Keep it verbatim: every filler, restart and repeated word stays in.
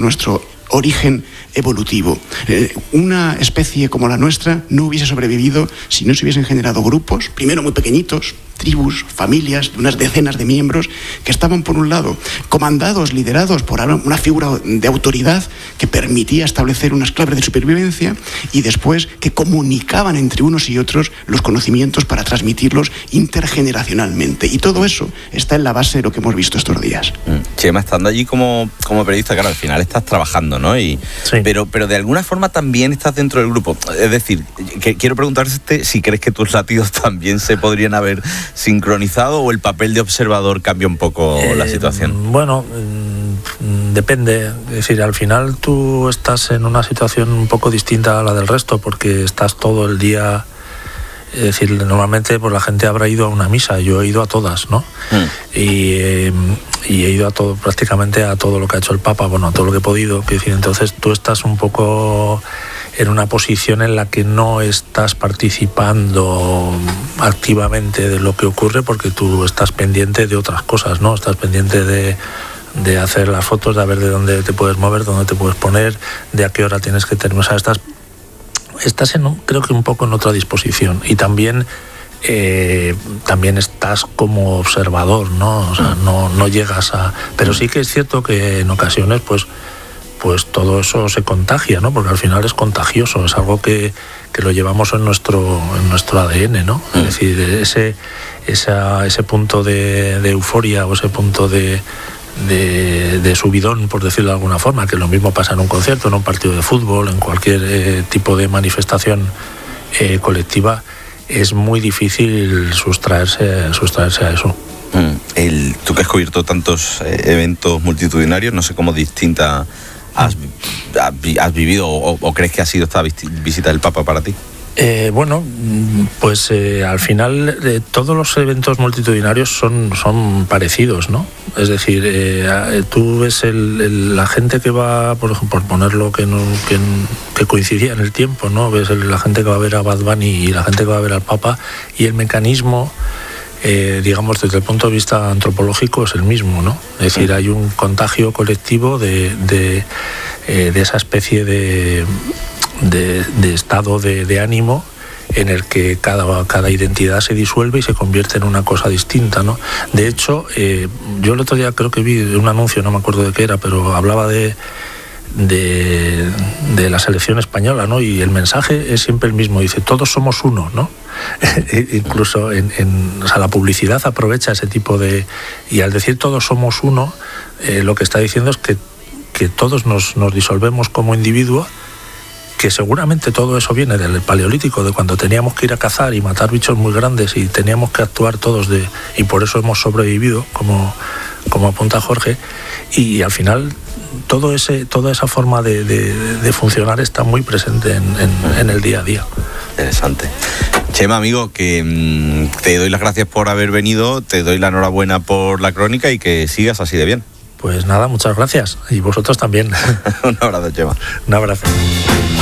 nuestro origen evolutivo. Eh, una especie como la nuestra no hubiese sobrevivido si no se hubiesen generado grupos, primero muy pequeñitos, tribus, familias de unas decenas de miembros que estaban, por un lado, comandados, liderados por una figura de autoridad que permitía establecer unas claves de supervivencia, y después que comunicaban entre unos y otros los conocimientos para transmitirlos intergeneracionalmente. Y todo eso está en la base de lo que hemos visto estos días. Chema, estando allí como, como periodista, claro, al final estás trabajando, ¿no? Y, sí. pero, pero de alguna forma también estás dentro del grupo. Es decir, que, quiero preguntarte si crees que tus latidos también se podrían haber sincronizado, o el papel de observador cambia un poco eh, la situación. Bueno, depende. Es decir, al final tú estás en una situación un poco distinta a la del resto, porque estás todo el día. Es decir, normalmente pues la gente habrá ido a una misa, yo he ido a todas, ¿no? Mm. Y, eh, y he ido a todo, prácticamente a todo lo que ha hecho el Papa, bueno, a todo lo que he podido. Es decir, entonces tú estás un poco en una posición en la que no estás participando activamente de lo que ocurre, porque tú estás pendiente de otras cosas, ¿no? Estás pendiente de, de hacer las fotos, de ver de dónde te puedes mover, dónde te puedes poner, de a qué hora tienes que terminar. O sea, estás, estás en, creo que un poco en otra disposición. Y también eh, también estás como observador, ¿no? O sea, no, no llegas a... Pero sí que es cierto que en ocasiones, pues pues todo eso se contagia, ¿no? Porque al final es contagioso, es algo que, que lo llevamos en nuestro en nuestro A D N, ¿no? Mm. Es decir, ese esa, ese punto de, de euforia, o ese punto de, de, de subidón, por decirlo de alguna forma, que lo mismo pasa en un concierto, en un partido de fútbol, en cualquier eh, tipo de manifestación eh, colectiva, es muy difícil sustraerse, sustraerse a eso. Mm. El, tú que has cubierto tantos eh, eventos multitudinarios, no sé cómo distinta Has, has vivido o, o crees que ha sido esta visita del Papa para ti? Eh, bueno, pues eh, al final eh, todos los eventos multitudinarios son, son parecidos, ¿no? Es decir, eh, tú ves el, el, la gente que va, por ejemplo, por ponerlo que, no, que, que coincidía en el tiempo, ¿no? Ves el, la gente que va a ver a Bad Bunny y la gente que va a ver al Papa, y el mecanismo, Eh, digamos, desde el punto de vista antropológico es el mismo, ¿no? Es decir, hay un contagio colectivo de, de, eh, de esa especie de, de, de estado de, de ánimo en el que cada, cada identidad se disuelve y se convierte en una cosa distinta, ¿no? De hecho, eh, yo el otro día creo que vi un anuncio, no me acuerdo de qué era, pero hablaba de De, de la selección española, ¿no? Y el mensaje es siempre el mismo, dice, todos somos uno, ¿no? Incluso en, en o sea, la publicidad aprovecha ese tipo de... Y al decir todos somos uno, eh, lo que está diciendo es que, que todos nos, nos disolvemos como individuos, que seguramente todo eso viene del Paleolítico, de cuando teníamos que ir a cazar y matar bichos muy grandes y teníamos que actuar todos de... Y por eso hemos sobrevivido, como, como apunta Jorge, y al final... Todo ese, toda esa forma de, de, de funcionar está muy presente en, en, en el día a día. Interesante. Chema, amigo, que mmm, te doy las gracias por haber venido, te doy la enhorabuena por la crónica y que sigas así de bien. Pues nada, muchas gracias. Y vosotros también. Un abrazo, Chema. Un abrazo.